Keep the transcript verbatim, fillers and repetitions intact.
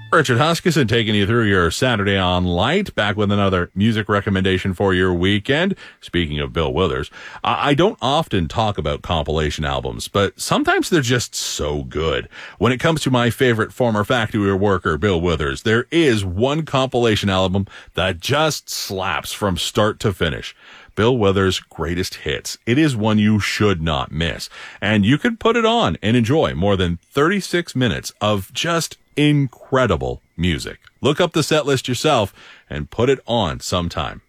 Richard Huskisson taking you through your Saturday on Light, back with another music recommendation for your weekend. Speaking of Bill Withers, I don't often talk about compilation albums, but sometimes they're just so good. When it comes to my favorite former factory worker, Bill Withers, there is one compilation album that just slaps from start to finish. Bill Withers' Greatest Hits. It is one you should not miss. And you can put it on and enjoy more than thirty-six minutes of just incredible music. Look up the set list yourself and put it on sometime.